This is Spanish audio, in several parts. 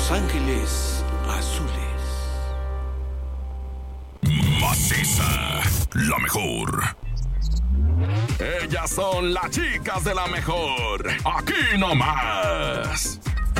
Los Ángeles Azules. Maciza, la mejor. Ellas son las chicas de la mejor. Aquí nomás.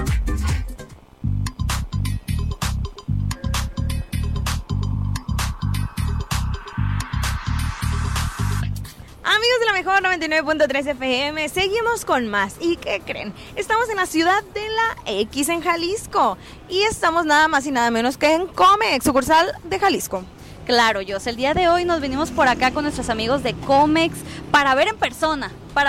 Amigos de la mejor 99.3 FM, seguimos con más. ¿Y qué creen? Estamos en la ciudad de la X en Jalisco. Y estamos nada más y nada menos que en Comex, sucursal de Jalisco. Claro, Jos, el día de hoy nos vinimos por acá con nuestros amigos de Comex para ver en persona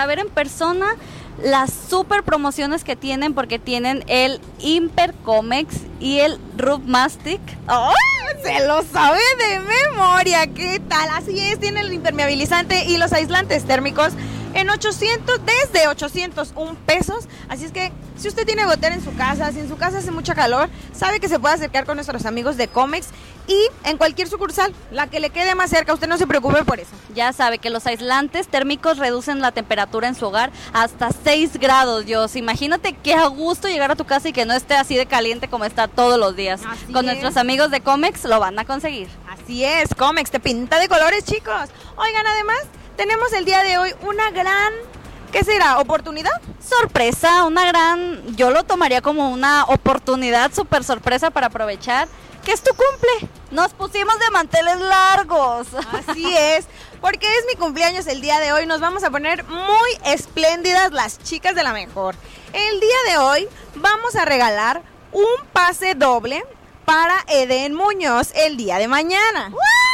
las super promociones que tienen, porque tienen el Imper Comex y el Rubmastic. ¡Oh! Se lo sabe de memoria, ¿qué tal? Así es, tienen el impermeabilizante y los aislantes térmicos en desde 801 pesos. Así es que si usted tiene gotera en su casa, si en su casa hace mucha calor, sabe que se puede acercar con nuestros amigos de Comex y en cualquier sucursal, la que le quede más cerca, usted no se preocupe por eso. Ya sabe que los aislantes térmicos reducen la temperatura en su hogar hasta 6 grados, Dios. Imagínate qué a gusto llegar a tu casa y que no esté así de caliente como está todos los días. Así con es. Nuestros amigos de Comex lo van a conseguir. Así es, Comex te pinta de colores, chicos. Oigan, además, tenemos el día de hoy una gran, ¿qué será? ¿Oportunidad? Sorpresa, yo lo tomaría como una oportunidad súper sorpresa para aprovechar que es tu cumple. Nos pusimos de manteles largos. Así es, porque es mi cumpleaños el día de hoy. Nos vamos a poner muy espléndidas las chicas de la mejor. El día de hoy vamos a regalar un pase doble para Eden Muñoz el día de mañana.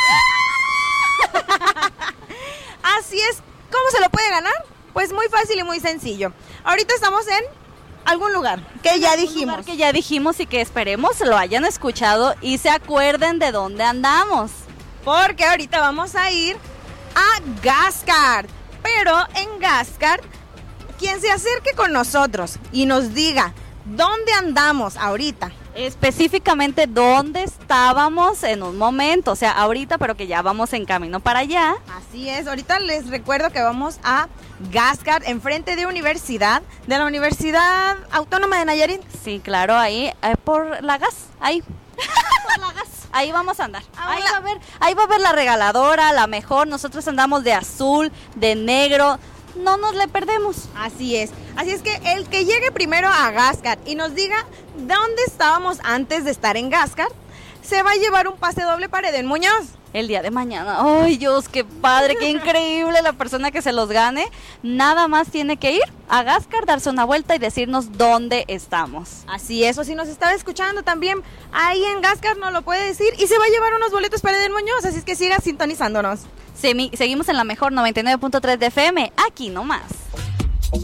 Así es, ¿cómo se lo puede ganar? Pues muy fácil y muy sencillo. Ahorita estamos en algún lugar que ya dijimos. Y que esperemos lo hayan escuchado y se acuerden de dónde andamos. Porque ahorita vamos a ir a Gascard. Pero en Gascard, quien se acerque con nosotros y nos diga dónde andamos ahorita, específicamente dónde estábamos en un momento, o sea, ahorita, pero que ya vamos en camino para allá. Así es, ahorita les recuerdo que vamos a Gascard, enfrente de la Universidad Autónoma de Nayarit. Sí, claro, ahí, por la gas, ahí. Por la gas. Ahí vamos a andar. Ahí va a ver la regaladora, la mejor. Nosotros andamos de azul, de negro. No nos le perdemos. Así es que el que llegue primero a Gascard y nos diga dónde estábamos antes de estar en Gascard, se va a llevar un pase doble para Eden Muñoz el día de mañana. ¡Ay, Dios, qué padre, qué increíble! La persona que se los gane, nada más tiene que ir a Gascard, darse una vuelta y decirnos dónde estamos. Así es, o si nos estaba escuchando también, ahí en Gascard nos lo puede decir y se va a llevar unos boletos para Eden Muñoz, así es que siga sintonizándonos. Seguimos en la mejor 99.3 de FM, aquí nomás.